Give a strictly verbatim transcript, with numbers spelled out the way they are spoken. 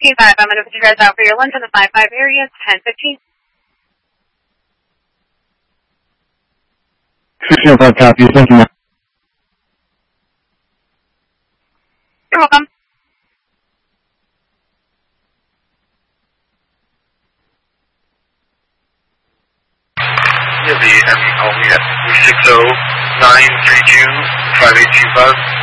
fifteen five, I'm going to put you guys out for your lunch in the five five area, ten fifteen. fifteen five copy, thank you, ma'am. You're welcome. Yeah, the M call me at six oh nine three two five eight two five.